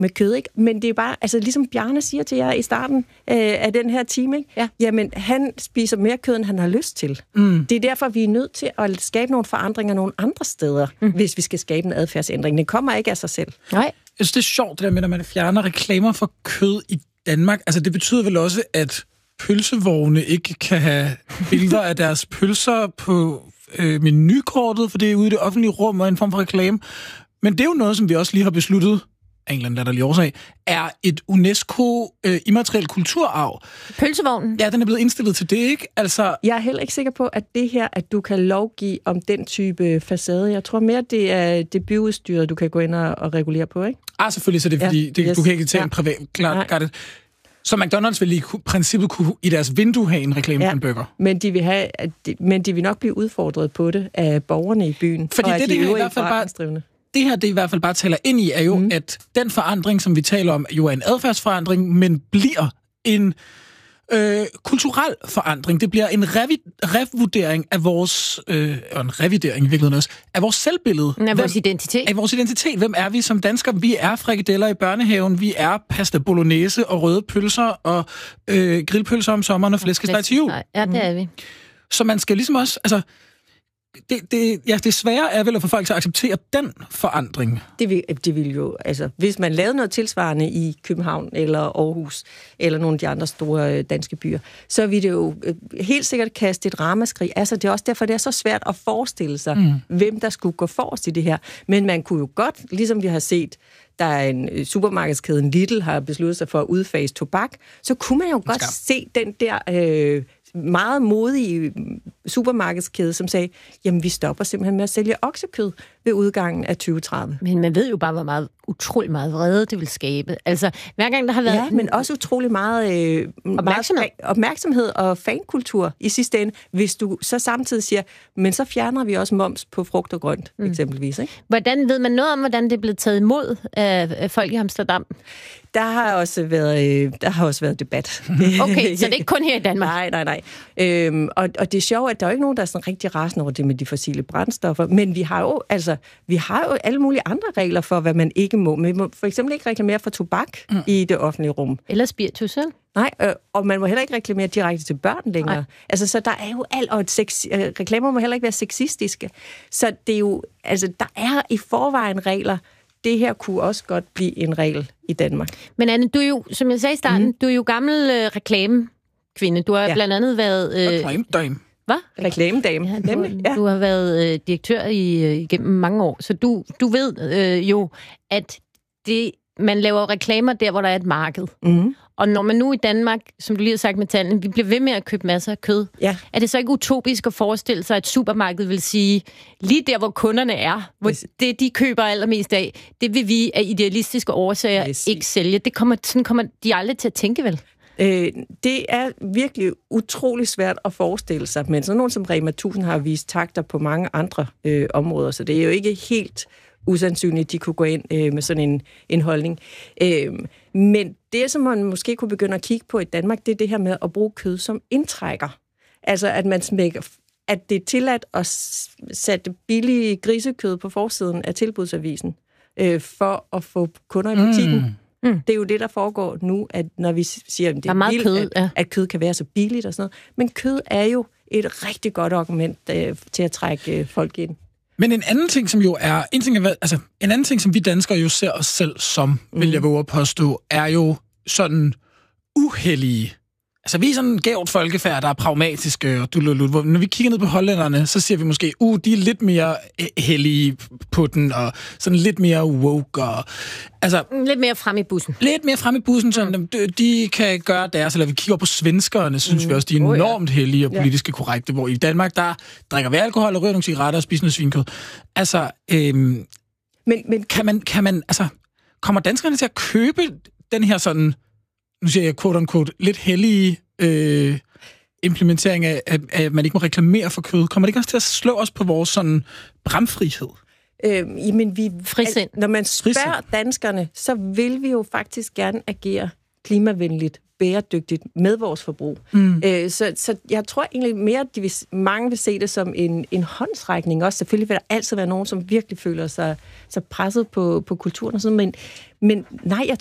med kød, ikke? Men det er bare, altså ligesom Bjarne siger til jer i starten af den her time, ikke? Ja. Jamen, han spiser mere kød, end han har lyst til. Det er derfor, vi er nødt til at skabe nogle forandringer nogle andre steder, hvis vi skal skabe en adfærdsændring. Det kommer ikke af sig selv. Nej. Jeg synes, det er sjovt, det der med, at man fjerner reklamer for kød i Danmark. Altså, det betyder vel også, at pølsevogne ikke kan have billeder af deres pølser på menukortet, for det er ude i det offentlige rum og en form for reklame. Men det er jo noget, som vi også lige har besluttet, af en eller anden latterlig årsag, er et UNESCO immateriel kulturarv. Pølsevognen? Ja, den er blevet indstillet til det, ikke? Altså, jeg er heller ikke sikker på, at det her, at du kan lovgive om den type facade. Jeg tror mere, det er det byudstyret, du kan gå ind og regulere på, ikke? Selvfølgelig, så det er fordi, du kan ikke tage en privat... Klart, så McDonald's vil i princippet kunne i deres vindue have en reklame for en burger. Men de vil nok blive udfordret på det af borgerne i byen. Fordi og det her i hvert fald bare... Det her, det i hvert fald bare taler ind i, er jo, at den forandring, som vi taler om, jo er en adfærdsforandring, men bliver en kulturel forandring. Det bliver en revurdering af vores... og en revidering i virkeligheden også, af vores selvbillede. Af vores identitet. Af vores identitet. Hvem er vi som danskere? Vi er frikadeller i børnehaven, vi er pasta bolognese og røde pølser og grillpølser om sommeren og flæskesteg til jul. Ja, det er vi. Så man skal ligesom også... Altså, det svære er vel at få folk til at acceptere den forandring. Det vil jo, altså, hvis man lavede noget tilsvarende i København eller Aarhus eller nogle af de andre store danske byer, så vil det jo helt sikkert kaste et ramaskrig. Altså, det er også derfor, det er så svært at forestille sig, hvem der skulle gå forrest i det her. Men man kunne jo godt, ligesom vi har set, der er en supermarkedskæden Lidl har besluttet sig for at udfase tobak, så kunne man jo godt se den der... meget modige supermarkedskæde, som sagde, jamen vi stopper simpelthen med at sælge oksekød ved udgangen af 2030. Men man ved jo bare, hvor meget, utrolig meget vrede det vil skabe. Altså, hver gang der har været... Ja, men også utrolig meget opmærksomhed og fankultur i sidste ende, hvis du så samtidig siger, men så fjerner vi også moms på frugt og grønt, eksempelvis. Ikke? Hvordan ved man noget om, hvordan det er blevet taget imod af folk i Amsterdam? Der har også været debat. Okay, så det er ikke kun her i Danmark? Nej. Og det er sjovt, at der er jo ikke nogen, der er sådan rigtig rasende over det med de fossile brændstoffer, men vi har jo alle mulige andre regler for, hvad man ikke må. Man må for eksempel ikke reklamere for tobak i det offentlige rum. Eller spiritus, selv? Nej, og man må heller ikke reklamere direkte til børn længere. Nej. Altså, så der er jo reklamer må heller ikke være sexistiske. Så det er jo, altså, der er i forvejen regler. Det her kunne også godt blive en regel i Danmark. Men Anne, du er jo, som jeg sagde i starten, du er jo gammel reklamekvinde. Du har blandt andet været... Reklamedame. Hvad? Reklamedame. Ja, du har været direktør igennem mange år, så du ved jo, at man laver reklamer der, hvor der er et marked. Og når man nu i Danmark, som du lige har sagt med tallene, vi bliver ved med at købe masser af kød, er det så ikke utopisk at forestille sig, at supermarkedet vil sige, lige der, hvor kunderne er, hvor det, de køber allermest af, det vil vi af idealistiske årsager ikke sælge. Sådan kommer de aldrig til at tænke, vel? Det er virkelig utrolig svært at forestille sig, men sådan nogen som Rema 1000 har vist takter på mange andre områder, så det er jo ikke helt usandsynligt, at de kunne gå ind med sådan en holdning. Men det, som man måske kunne begynde at kigge på i Danmark, det er det her med at bruge kød som indtrækker. Altså, at det er tilladt at sætte billige grisekød på forsiden af tilbudsavisen for at få kunder i butikken. Det er jo det, der foregår nu, at når vi siger, at det er vildt, kød, at kød kan være så billigt og sådan noget. Men kød er jo et rigtig godt argument til at trække folk ind. Men en anden ting, som jo er... En anden ting, som vi danskere jo ser os selv som, vil jeg våge at påstå, er jo sådan uheldige. Altså, vi er sådan en gævt folkefærd, der er pragmatiske, og når vi kigger ned på hollænderne, så siger vi måske, de er lidt mere hellige på den, og sådan lidt mere woke, og... Altså, lidt mere frem i bussen. Lidt mere frem i bussen, sådan, de kan gøre deres, eller vi kigger på svenskerne, synes vi også, de er enormt hellige og politisk korrekte, hvor i Danmark, der drikker vi alkohol og ryger nogle cigaretter og spiser noget svinkød. Altså, men kan man, altså, kommer danskerne til at købe den her sådan... Nu siger jeg quote-unquote, lidt hellige implementering af, at man ikke må reklamere for kød. Kommer det ikke også til at slå os på vores sådan bramfrihed? Når man spørger danskerne, så vil vi jo faktisk gerne agere klimavenligt, bæredygtigt med vores forbrug. Så jeg tror egentlig mere, at mange vil se det som en håndsrækning også. Selvfølgelig vil der altid være nogen, som virkelig føler sig presset på kulturen og sådan, men nej, jeg